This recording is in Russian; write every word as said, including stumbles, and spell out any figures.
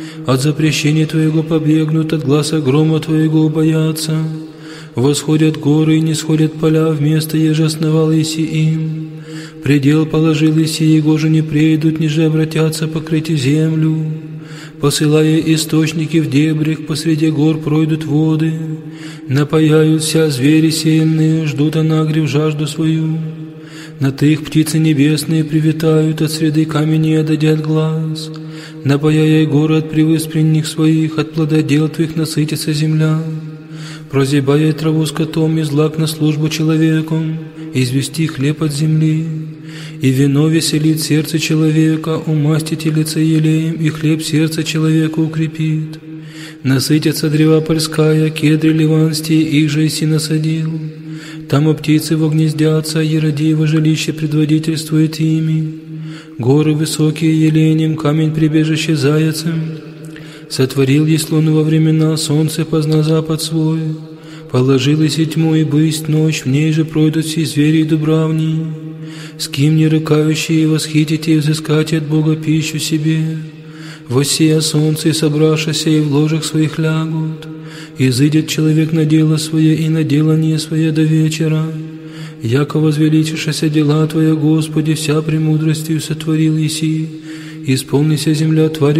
От запрещения Твоего побегнут, от гласа грома Твоего боятся. Восходят горы и не сходят поля, вместо еже основал еси им. Предел положил еси, его же не прейдут, ниже обратятся покрыть землю. Посылая источники в дебрях, посреди гор пройдут воды. Напаяются звери сильные, ждут анагрев жажду свою. На их птицы небесные привитают, от среды камней отойдят глаз. Напаяя горы от привыспренних своих, от плододел Твоих насытится земля. Прозябая траву скотом и злак на службу человеку, извести хлеб от земли. И вино веселит сердце человека, умастит телица елеем, и хлеб сердце человека укрепит. Насытятся древа польская, кедры ливанские, их же иси насадил. Там и птицы вогнездятся, Еродиево жилище предводительствует ими. Горы высокие еленем, камень прибежище заяцем. Сотворил еслон во времена, солнце позна запад свой. Положил иси тьму и бысть ночь, в ней же пройдут все звери и дубравни. С кем не рыкающие восхитите и взыскать от Бога пищу себе. Воссея солнце и собравшися, и в ложах своих лягут. Изыдет человек на дело свое и на делание свое до вечера. Яко возвеличишася дела Твоя, Господи, вся премудростью сотворил еси. Исполнися земля твари